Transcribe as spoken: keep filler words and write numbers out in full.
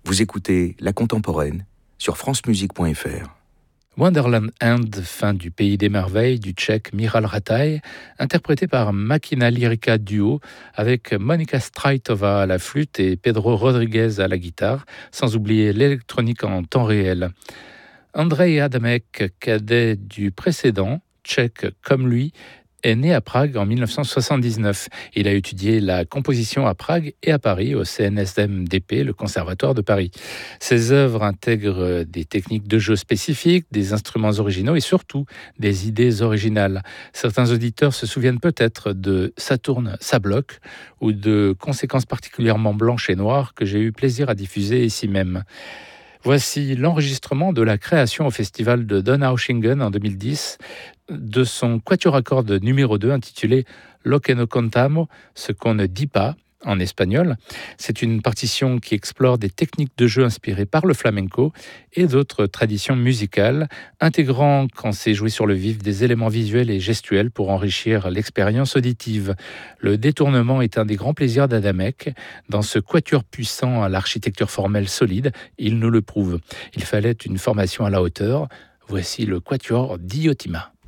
Vous écoutez La Contemporaine sur francemusique point f r. Wonderland End, fin du pays des merveilles du tchèque Michal Rataj, interprété par Machina Lyrica Duo avec Monika Strajtová à la flûte et Pedro Rodriguez à la guitare, sans oublier l'électronique en temps réel. Andrej Adamek, cadet du précédent, tchèque comme lui, est né à Prague en dix-neuf cent soixante-dix-neuf. Il a étudié la composition à Prague et à Paris au C N S M D P, le Conservatoire de Paris. Ses œuvres intègrent des techniques de jeu spécifiques, des instruments originaux et surtout des idées originales. Certains auditeurs se souviennent peut-être de Ça tourne, ça bloque ou de Conséquences particulièrement blanches et noires que j'ai eu plaisir à diffuser ici même. Voici l'enregistrement de la création au festival de Donaueschingen en deux mille dix de son quatuor à cordes numéro deux intitulé Lo que no contamos, ce qu'on ne dit pas en espagnol. C'est une partition qui explore des techniques de jeu inspirées par le flamenco et d'autres traditions musicales, intégrant, quand c'est joué sur le vif, des éléments visuels et gestuels pour enrichir l'expérience auditive. Le détournement est un des grands plaisirs d'Adamek. Dans ce quatuor puissant à l'architecture formelle solide, il nous le prouve. Il fallait une formation à la hauteur. Voici le quatuor d'Iotima.